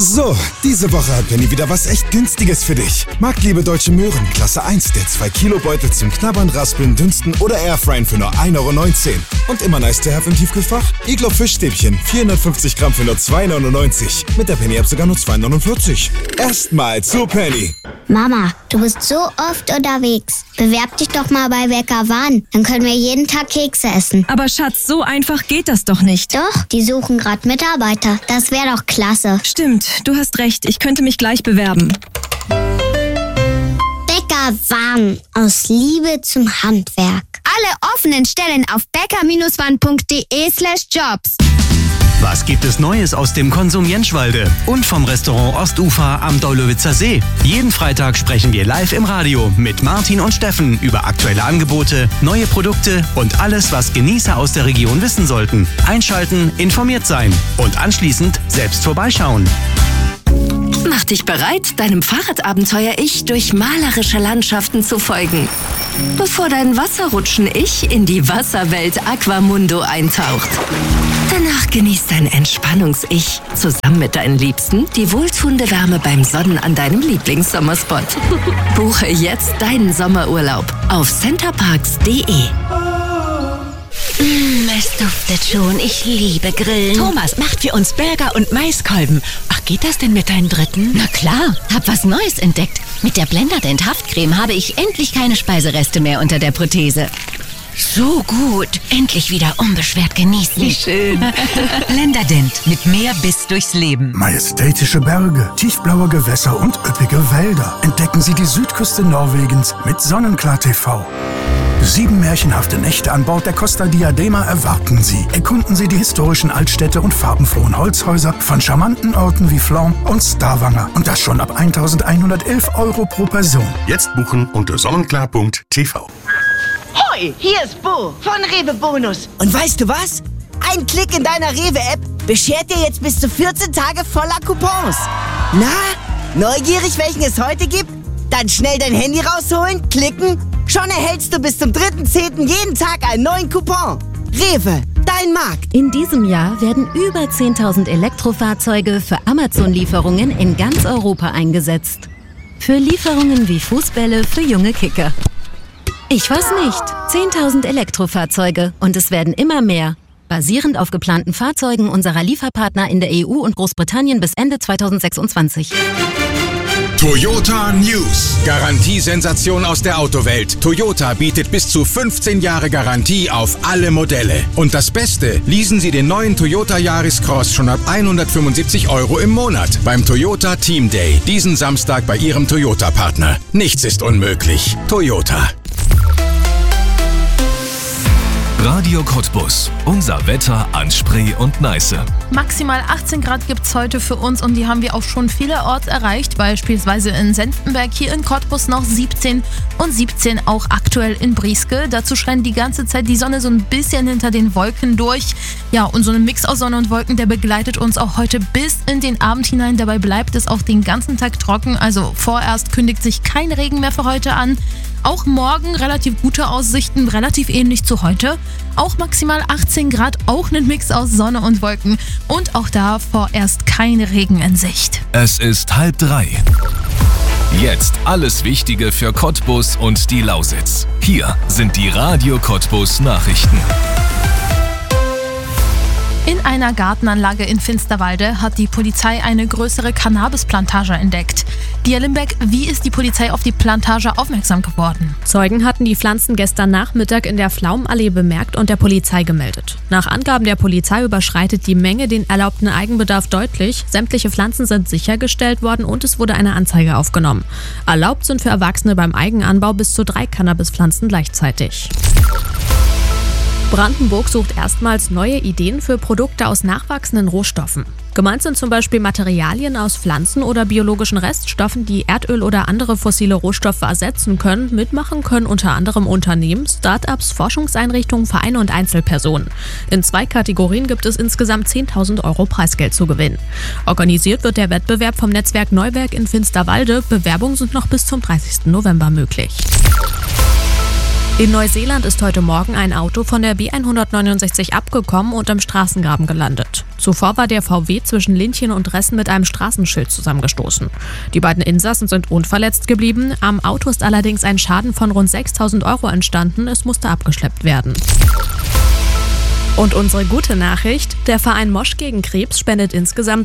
So, diese Woche hat Penny wieder was echt Günstiges für dich. Marktliebe Deutsche Möhren, Klasse 1, der 2-Kilo-Beutel zum Knabbern, Raspeln, Dünsten oder Airfryen für nur 1,19 € Und immer nice to have im Tiefkühlfach? Iglo Fischstäbchen, 450 Gramm für nur 2,99 €. Mit der Penny-App sogar nur 2,49 €. Erstmal zu Penny. Mama, du bist so oft unterwegs. Bewerb dich doch mal bei Bäcker Wahn. Dann können wir jeden Tag Kekse essen. Aber Schatz, so einfach geht das doch nicht. Doch, die suchen gerade Mitarbeiter. Das wäre doch klasse. Stimmt, du hast recht. Ich könnte mich gleich bewerben. Bäcker Wahn. Aus Liebe zum Handwerk. Alle offenen Stellen auf bäcker-wahn.de/jobs. Was gibt es Neues aus dem Konsum Jenschwalde und vom Restaurant Ostufer am Deulowitzer See? Jeden Freitag sprechen wir live im Radio mit Martin und Steffen über aktuelle Angebote, neue Produkte und alles, was Genießer aus der Region wissen sollten. Einschalten, informiert sein und anschließend selbst vorbeischauen. Mach dich bereit, deinem Fahrradabenteuer-Ich durch malerische Landschaften zu folgen. Bevor dein Wasserrutschen-Ich in die Wasserwelt Aquamundo eintaucht. Danach genießt dein Entspannungs-Ich zusammen mit deinen Liebsten die wohltuende Wärme beim Sonnen an deinem Lieblingssommerspot. Buche jetzt deinen Sommerurlaub auf centerparks.de. Es duftet schon. Ich liebe Grillen. Thomas macht für uns Burger und Maiskolben. Ach, geht das denn mit deinen Dritten? Na klar, hab was Neues entdeckt. Mit der Blenderdent Haftcreme habe ich endlich keine Speisereste mehr unter der Prothese. So gut. Endlich wieder unbeschwert genießen. Wie schön. Blenderdent mit mehr Biss durchs Leben. Majestätische Berge, tiefblaue Gewässer und üppige Wälder. Entdecken Sie die Südküste Norwegens mit Sonnenklar TV. 7 märchenhafte Nächte an Bord der Costa Diadema erwarten Sie. Erkunden Sie die historischen Altstädte und farbenfrohen Holzhäuser von charmanten Orten wie Flom und Stavanger. Und das schon ab 1.111 € pro Person. Jetzt buchen unter sonnenklar.tv. Hoi, hier ist Bo von Rewe Bonus. Und weißt du was? Ein Klick in deiner Rewe-App beschert dir jetzt bis zu 14 Tage voller Coupons. Na, neugierig, welchen es heute gibt? Dann schnell dein Handy rausholen, klicken. Schon erhältst du bis zum 3.10. jeden Tag einen neuen Coupon. Rewe, dein Markt. In diesem Jahr werden über 10.000 Elektrofahrzeuge für Amazon-Lieferungen in ganz Europa eingesetzt. Für Lieferungen wie Fußbälle für junge Kicker. Ich weiß nicht. 10.000 Elektrofahrzeuge und es werden immer mehr. Basierend auf geplanten Fahrzeugen unserer Lieferpartner in der EU und Großbritannien bis Ende 2026. Toyota News. Garantiesensation aus der Autowelt. Toyota bietet bis zu 15 Jahre Garantie auf alle Modelle. Und das Beste, leasen Sie den neuen Toyota Yaris Cross schon ab 175 € im Monat beim Toyota Team Day. Diesen Samstag bei Ihrem Toyota-Partner. Nichts ist unmöglich. Toyota. Radio Cottbus. Unser Wetter an Spree und Neiße. Maximal 18 Grad gibt es heute für uns und die haben wir auch schon vielerorts erreicht. Beispielsweise in Senftenberg, hier in Cottbus noch 17 und 17 auch aktuell in Brieske. Dazu scheint die ganze Zeit die Sonne so ein bisschen hinter den Wolken durch. Ja, und so ein Mix aus Sonne und Wolken, der begleitet uns auch heute bis in den Abend hinein. Dabei bleibt es auch den ganzen Tag trocken. Also vorerst kündigt sich kein Regen mehr für heute an. Auch morgen relativ gute Aussichten, relativ ähnlich zu heute. Auch maximal 18 Grad, auch ein Mix aus Sonne und Wolken. Und auch da vorerst kein Regen in Sicht. Es ist 2:30. Jetzt alles Wichtige für Cottbus und die Lausitz. Hier sind die Radio Cottbus Nachrichten. In einer Gartenanlage in Finsterwalde hat die Polizei eine größere Cannabisplantage entdeckt. Dia Limbeck, wie ist die Polizei auf die Plantage aufmerksam geworden? Zeugen hatten die Pflanzen gestern Nachmittag in der Pflaumenallee bemerkt und der Polizei gemeldet. Nach Angaben der Polizei überschreitet die Menge den erlaubten Eigenbedarf deutlich. Sämtliche Pflanzen sind sichergestellt worden und es wurde eine Anzeige aufgenommen. Erlaubt sind für Erwachsene beim Eigenanbau bis zu 3 Cannabispflanzen gleichzeitig. Brandenburg sucht erstmals neue Ideen für Produkte aus nachwachsenden Rohstoffen. Gemeint sind zum Beispiel Materialien aus Pflanzen oder biologischen Reststoffen, die Erdöl oder andere fossile Rohstoffe ersetzen können. Mitmachen können unter anderem Unternehmen, Start-ups, Forschungseinrichtungen, Vereine und Einzelpersonen. In 2 Kategorien gibt es insgesamt 10.000 € Preisgeld zu gewinnen. Organisiert wird der Wettbewerb vom Netzwerk Neuwerk in Finsterwalde. Bewerbungen sind noch bis zum 30. November möglich. In Neuseeland ist heute Morgen ein Auto von der B169 abgekommen und im Straßengraben gelandet. Zuvor war der VW zwischen Lindchen und Ressen mit einem Straßenschild zusammengestoßen. Die beiden Insassen sind unverletzt geblieben. Am Auto ist allerdings ein Schaden von rund 6.000 € entstanden. Es musste abgeschleppt werden. Und unsere gute Nachricht: Der Verein Mosch gegen Krebs spendet insgesamt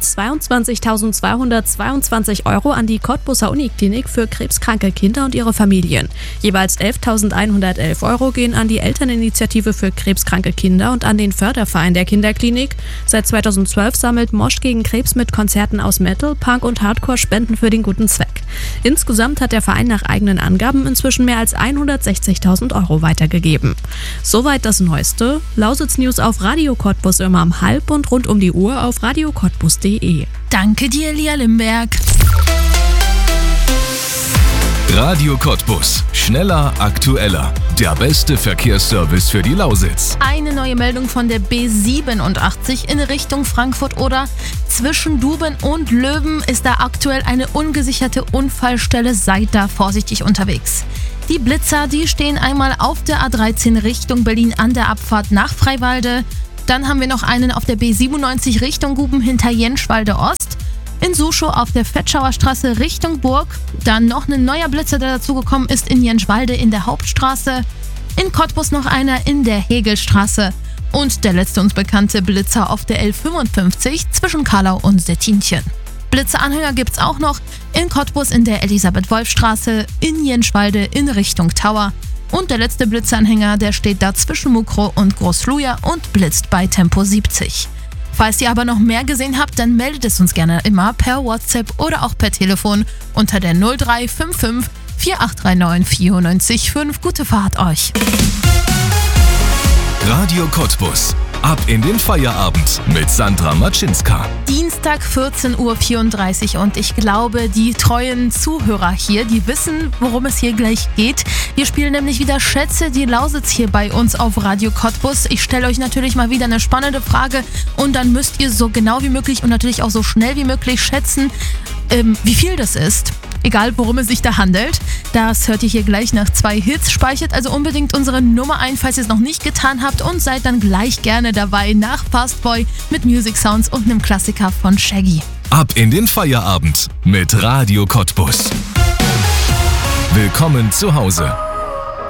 22.222 € an die Cottbuser Uniklinik für krebskranke Kinder und ihre Familien. Jeweils 11.111 € gehen an die Elterninitiative für krebskranke Kinder und an den Förderverein der Kinderklinik. Seit 2012 sammelt Mosch gegen Krebs mit Konzerten aus Metal, Punk und Hardcore Spenden für den guten Zweck. Insgesamt hat der Verein nach eigenen Angaben inzwischen mehr als 160.000 € weitergegeben. Soweit das Neueste. Lausitz News auf Radio Cottbus immer um 12:30 und rund um die Uhr auf radiocottbus.de. Danke dir, Lia Limberg. Radio Cottbus. Schneller, aktueller. Der beste Verkehrsservice für die Lausitz. Eine neue Meldung von der B87 in Richtung Frankfurt oder zwischen Duben und Löwen ist da aktuell eine ungesicherte Unfallstelle. Seid da vorsichtig unterwegs. Die Blitzer, die stehen einmal auf der A13 Richtung Berlin an der Abfahrt nach Freiwalde. Dann haben wir noch einen auf der B97 Richtung Guben hinter Jenschwalde Ost. In Suschow auf der Vetschauer Straße Richtung Burg. Dann noch ein neuer Blitzer, der dazugekommen ist in Jenschwalde in der Hauptstraße. In Cottbus noch einer in der Hegelstraße. Und der letzte uns bekannte Blitzer auf der L55 zwischen Karlau und Stettinchen. Blitzeranhänger gibt's auch noch in Cottbus in der Elisabeth-Wolf-Straße, in Jenschwalde in Richtung Tower. Und der letzte Blitzeranhänger, der steht da zwischen Mukro und Großluja und blitzt bei Tempo 70. Falls ihr aber noch mehr gesehen habt, dann meldet es uns gerne immer per WhatsApp oder auch per Telefon unter der 0355 4839 94,5. Gute Fahrt euch! Radio Cottbus. Ab in den Feierabend mit Sandra Matschinska. Dienstag 14.34 Uhr und ich glaube, die treuen Zuhörer hier, die wissen, worum es hier gleich geht. Wir spielen nämlich wieder Schätze die Lausitz hier bei uns auf Radio Cottbus. Ich stelle euch natürlich mal wieder eine spannende Frage und dann müsst ihr so genau wie möglich und natürlich auch so schnell wie möglich schätzen, wie viel das ist. Egal, worum es sich da handelt. Das hört ihr hier gleich nach 2 Hits. Speichert also unbedingt unsere Nummer ein, falls ihr es noch nicht getan habt und seid dann gleich gerne dabei nach Fastboy mit Music Sounds und einem Klassiker von Shaggy. Ab in den Feierabend mit Radio Cottbus. Willkommen zu Hause.